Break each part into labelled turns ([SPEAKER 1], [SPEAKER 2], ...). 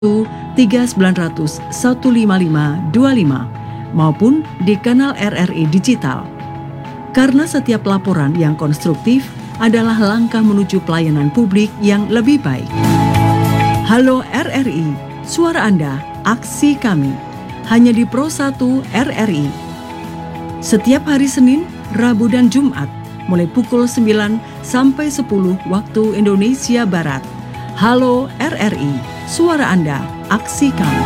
[SPEAKER 1] 3900 15525 maupun di kanal RRI Digital. Karena setiap laporan yang konstruktif adalah langkah menuju pelayanan publik yang lebih baik. Halo RRI, suara Anda, aksi kami. Hanya di Pro 1 RRI. Setiap hari Senin, Rabu dan Jumat, mulai pukul 9 sampai 10 waktu Indonesia Barat. Halo RRI, suara Anda, aksi kami.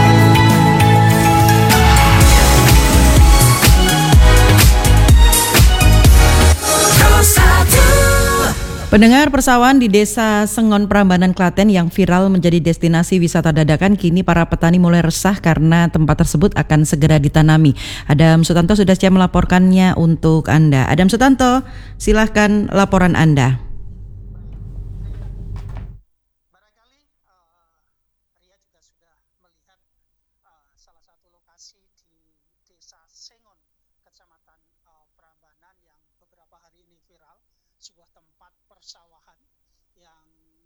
[SPEAKER 2] Pendengar, persawahan di Desa Sengon Prambanan Klaten yang viral menjadi destinasi wisata dadakan, kini para petani mulai resah karena tempat tersebut akan segera ditanami. Adam Sutanto sudah siap melaporkannya untuk Anda. Adam Sutanto, silahkan laporan Anda.
[SPEAKER 3] Barangkali Ria juga sudah melihat salah satu lokasi di Desa Sengon, Kecamatan Prambanan yang beberapa hari ini viral. Sebuah tempat persawahan yang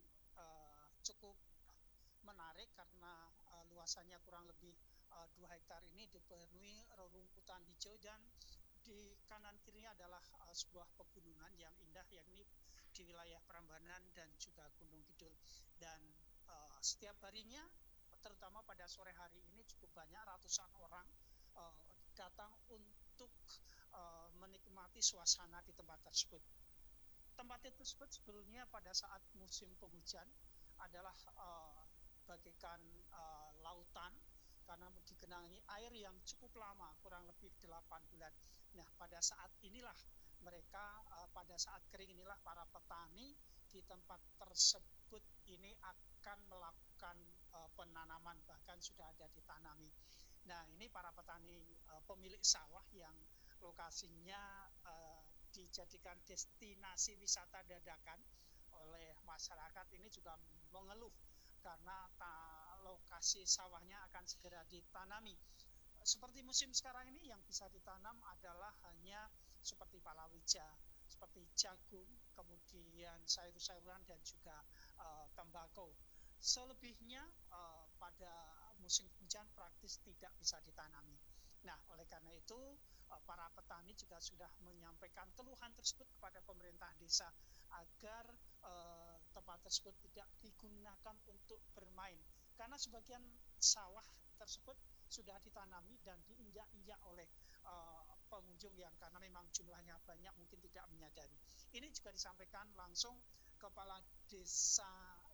[SPEAKER 3] cukup menarik karena luasannya kurang lebih 2 hektar ini dipenuhi rerumputan hijau, dan di kanan kirinya adalah sebuah pegunungan yang indah, yakni di wilayah Prambanan dan juga Gunung Kidul. Dan setiap harinya, terutama pada sore hari ini, cukup banyak ratusan orang datang untuk menikmati suasana di tempat tersebut. Tempat itu sebetulnya pada saat musim penghujan adalah bagaikan lautan karena digenangi air yang cukup lama, kurang lebih 8 bulan. Nah, pada saat inilah mereka, pada saat kering inilah para petani di tempat tersebut ini akan melakukan penanaman, bahkan sudah ada ditanami. Nah, ini para petani pemilik sawah yang lokasinya dijadikan destinasi wisata dadakan oleh masyarakat ini juga mengeluh karena lokasi sawahnya akan segera ditanami. Seperti musim sekarang ini yang bisa ditanam adalah hanya seperti palawija, seperti jagung, kemudian sayur-sayuran dan juga tembakau. Selebihnya pada musim hujan praktis tidak bisa ditanami. Nah, oleh karena itu para petani juga sudah menyampaikan keluhan tersebut kepada pemerintah desa agar tempat tersebut tidak digunakan untuk bermain, karena sebagian sawah tersebut sudah ditanami dan diinjak-injak oleh pengunjung yang karena memang jumlahnya banyak mungkin tidak menyadari. Ini juga disampaikan langsung Kepala Desa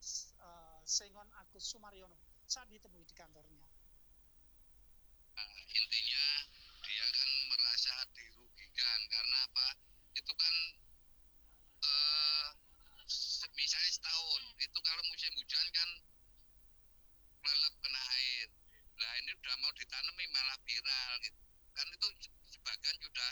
[SPEAKER 3] Sengon Agus Sumaryono saat ditemui di kantornya.
[SPEAKER 4] Intinya dia kan merasa dirugikan karena apa? Itu kan misalnya setahun itu kalau musim hujan kan lelep kena air. Nah, ini udah mau ditanami malah viral gitu. Kan itu sebagian sudah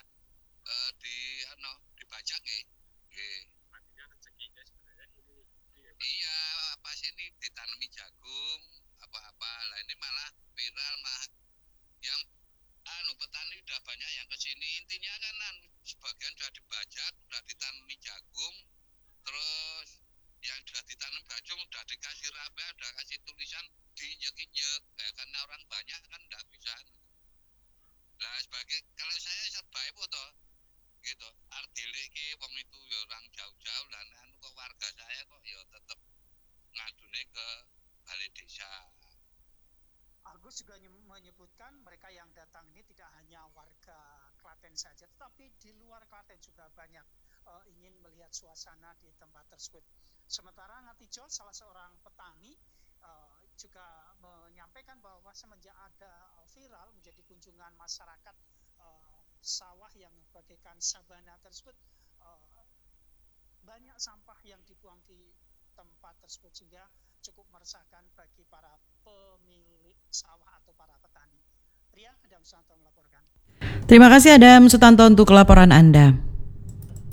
[SPEAKER 4] dibajak nggih. Artinya rezekinya sebenarnya ini. Iya, pas ini ditanami jagung apa-apa. Lah ini malah viral, yang petani udah banyak yang kesini. Intinya kan sebagian sudah dibajak, sudah ditanami jagung, terus yang sudah ditanam jagung udah dikasih raba, udah kasih tulisan diinjek-injek. Karena orang banyak kan nggak bisa. Lah sebagai kalau saya serba foto gitu, artilik ki wong itu ya orang jauh-jauh, lah kok warga saya kok ya tetap ngadune ke balai desa.
[SPEAKER 3] Agus juga menyebutkan mereka yang datang ini tidak hanya warga Klaten saja, tetapi di luar Klaten juga banyak ingin melihat suasana di tempat tersebut. Sementara Ngatijo, salah seorang petani, juga menyampaikan bahwa semenjak ada viral menjadi kunjungan masyarakat sawah yang bagaikan sabana tersebut, banyak sampah yang dibuang di tempat tersebut sehingga cukup meresahkan bagi para pemilik sawah atau para petani. Ria, Adam Sutanto melaporkan.
[SPEAKER 2] Terima kasih Adam Sutanto untuk laporan Anda.